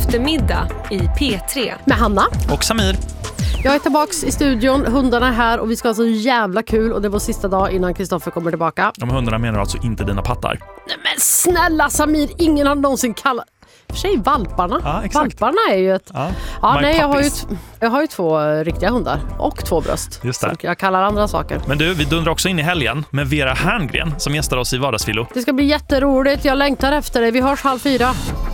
eftermiddag i P3. Med Hanna. Och Samir. Jag är tillbaks i studion, hundarna är här och vi ska ha så jävla kul. Och det var sista dag innan Kristoffer kommer tillbaka. De hundarna menar alltså inte dina pattar. Nej men snälla Samir, ingen har någonsin kallat... För sig valparna. Ja, exakt. Valparna är ju ett... Ja, nej, jag har ju 2 riktiga hundar och 2 bröst. Just det. Så jag kallar andra saker. Men du, vi dundrar också in i helgen med Vera Herngren som gästar oss i Vardagsfilo. Det ska bli jätteroligt, jag längtar efter dig. Vi hörs 3:30.